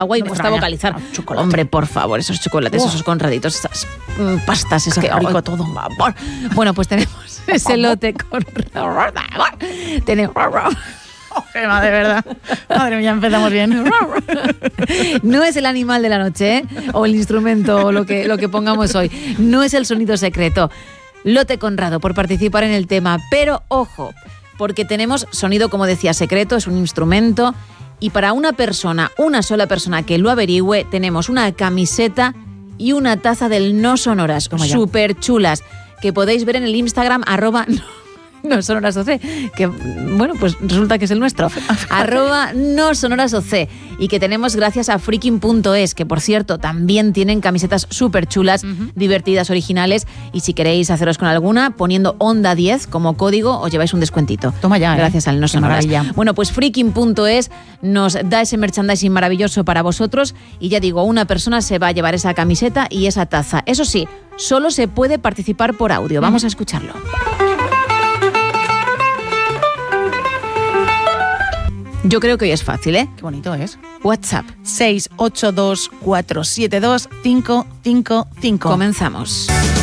agua y me gusta vocalizar. Hombre, por favor, esos chocolates, esos conraditos, esas pastas, es que rico todo. Bueno, pues tenemos ese lote con... tenemos... Gema, de verdad. Madre mía, empezamos bien. No es el animal de la noche, ¿eh? O el instrumento, o lo que pongamos hoy. No es el sonido secreto. Lote Conrado por participar en el tema. Pero ojo, porque tenemos sonido, como decía, secreto, es un instrumento. Y para una sola persona que lo averigüe, tenemos una camiseta y una taza del No Sonoras. Súper chulas. Que podéis ver en el Instagram, @NoSonorasOC, que bueno, pues resulta que es el nuestro, @NoSonorasOC, y que tenemos gracias a Freaking.es, que por cierto también tienen camisetas súper chulas, divertidas, originales, y si queréis haceros con alguna, poniendo Onda 10 como código, os lleváis un descuentito. Toma ya, gracias al No Sonoras. Bueno, pues Freaking.es nos da ese merchandising maravilloso para vosotros, y ya digo, una persona se va a llevar esa camiseta y esa taza. Eso sí, solo se puede participar por audio. Vamos a escucharlo. Yo creo que hoy es fácil, ¿eh? Qué bonito es. WhatsApp 682472555. Comenzamos.